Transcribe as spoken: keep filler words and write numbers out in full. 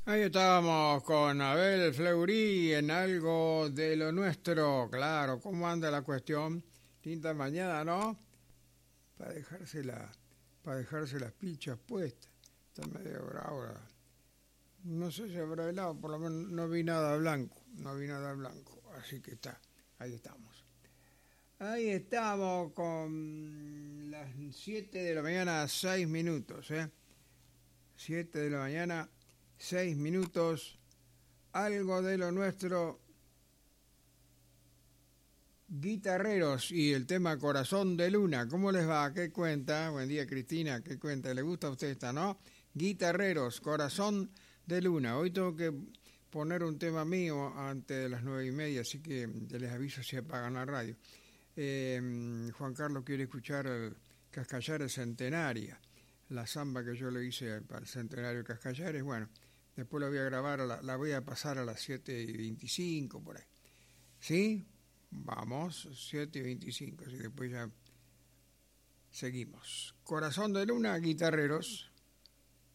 Ahí estábamos con Abel Fleury en Algo de lo Nuestro. Claro, ¿cómo anda la cuestión? Tinta mañana, ¿no? Para dejarse, la, para dejarse las pichas puestas. Está medio bravo. No sé si habrá helado, por lo menos no vi nada blanco. No vi nada blanco, así que está. Ahí estamos. Ahí estamos con las siete de la mañana, seis minutos, ¿eh? siete de la mañana, seis minutos. Algo de lo nuestro, guitarreros, y el tema Corazón de Luna. ¿Cómo les va? ¿Qué cuenta? Buen día, Cristina. ¿Qué cuenta? ¿Le gusta a usted esta, no? Guitarreros, Corazón de Luna. Hoy tengo que poner un tema mío antes de las nueve y media, así que ya les aviso si apagan la radio. Eh, Juan Carlos quiere escuchar el Cascallares Centenaria, la samba que yo le hice para el Centenario Cascallares. Bueno, después la voy a grabar, la, la voy a pasar a las siete y veinticinco por ahí. ¿Sí? Vamos, siete y veinticinco, así después ya seguimos. Corazón de Luna, guitarreros.